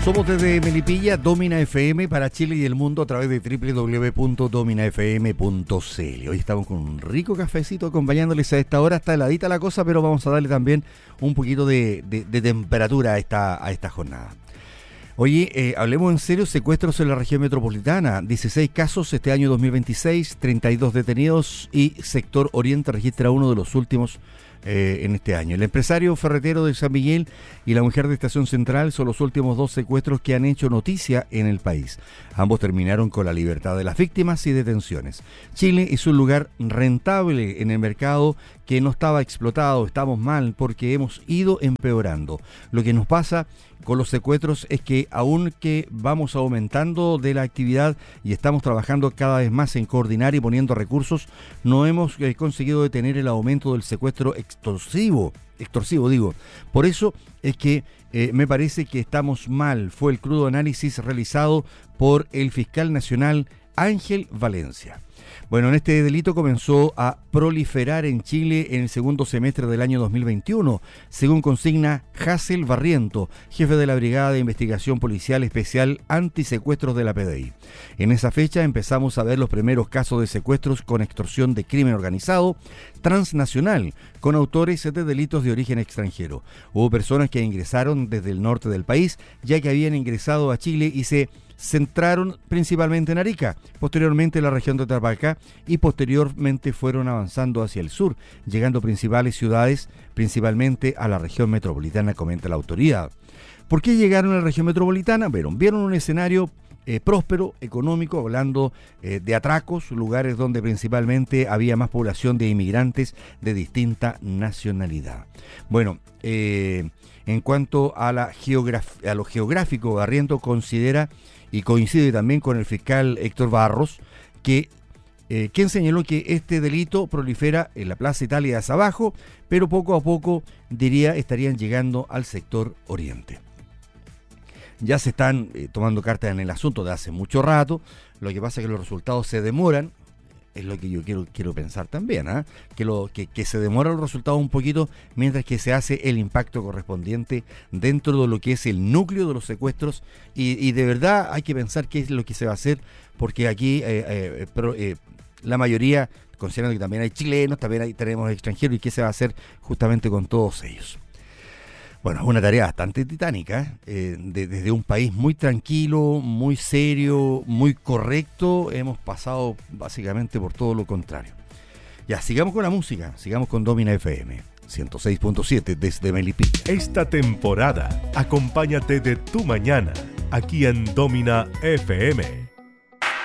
Somos desde Melipilla, Domina FM para Chile y el mundo a través de www.dominafm.cl. Hoy estamos con un rico cafecito acompañándoles a esta hora. Está heladita la cosa, pero vamos a darle también un poquito de temperatura a esta jornada. Oye, hablemos en serio, secuestros en la región metropolitana. 16 casos este año 2026, 32 detenidos y sector oriente registra uno de los últimos en este año. El empresario ferretero de San Miguel y la mujer de Estación Central son los últimos dos secuestros que han hecho noticia en el país. Ambos terminaron con la libertad de las víctimas y detenciones. Chile es un lugar rentable en el mercado que no estaba explotado. Estamos mal porque hemos ido empeorando. Lo que nos pasa con los secuestros es que aunque vamos aumentando de la actividad y estamos trabajando cada vez más en coordinar y poniendo recursos, no hemos conseguido detener el aumento del secuestro extorsivo digo. Por eso es que me parece que estamos mal. Fue el crudo análisis realizado por el fiscal nacional Ángel Valencia. Bueno, en este delito comenzó a proliferar en Chile en el segundo semestre del año 2021, según consigna Hassel Barriento, jefe de la Brigada de Investigación Policial Especial Antisecuestros de la PDI. En esa fecha empezamos a ver los primeros casos de secuestros con extorsión de crimen organizado transnacional, con autores de delitos de origen extranjero. Hubo personas que ingresaron desde el norte del país, ya que habían ingresado a Chile y se centraron principalmente en Arica, posteriormente en la región de Tarapacá y posteriormente fueron avanzando hacia el sur, llegando a principales ciudades, principalmente a la región metropolitana, comenta la autoridad. ¿Por qué llegaron a la región metropolitana? Vieron un escenario próspero, económico, hablando de atracos, lugares donde principalmente había más población de inmigrantes de distinta nacionalidad. Bueno, en cuanto a lo geográfico, Barriento considera y coincide también con el fiscal Héctor Barros, quien señaló que este delito prolifera en la Plaza Italia hacia abajo, pero poco a poco, estarían llegando al sector oriente. Ya se están tomando cartas en el asunto de hace mucho rato. Lo que pasa es que los resultados se demoran. Es lo que yo quiero pensar también, que se demoran los resultados un poquito mientras que se hace el impacto correspondiente dentro de lo que es el núcleo de los secuestros y de verdad hay que pensar qué es lo que se va a hacer, porque aquí la mayoría, considerando que también hay chilenos, también tenemos extranjeros, y qué se va a hacer justamente con todos ellos. Bueno, es una tarea bastante titánica, desde un país muy tranquilo, muy serio, muy correcto, hemos pasado básicamente por todo lo contrario. Ya, sigamos con la música, sigamos con Domina FM 106.7 desde Melipilla. Esta temporada, acompáñate de tu mañana, aquí en Domina FM.